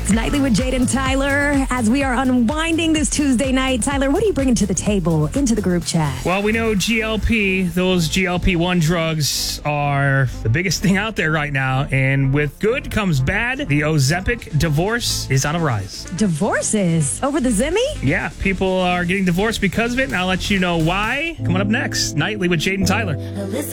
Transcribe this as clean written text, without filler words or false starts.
It's Nightly with Jade and Tyler. As we are unwinding this Tuesday night, Tyler, what are you bringing to the table into the group chat? Well, we know GLP, those GLP-1 drugs are the biggest thing out there right now. And with good comes bad. The Ozempic divorce is on a rise. Divorces over the Zimmy? Yeah, people are getting divorced because of it, and I'll let you know why coming up next. Nightly with Jade and Tyler.